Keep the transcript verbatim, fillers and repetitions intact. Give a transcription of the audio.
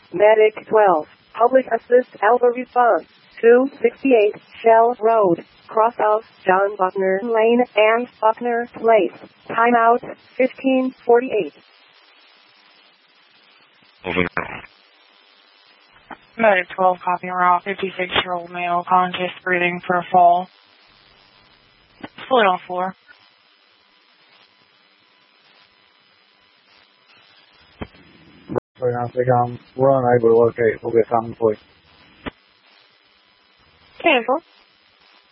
Medic twelve. Public Assist Alpha Response. two sixty-eight Shell Road. Cross of John Buckner Lane and Buckner Place. Timeout fifteen forty-eight. Over. Medic twelve, copy route. fifty-six-year-old male, conscious, breathing for a fall. Fluid on floor. Right now, I think I'm, we're unable to locate. We'll get something for you. ten four.